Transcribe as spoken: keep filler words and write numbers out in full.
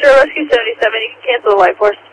Air Rescue seventy-seven, you can cancel the light force.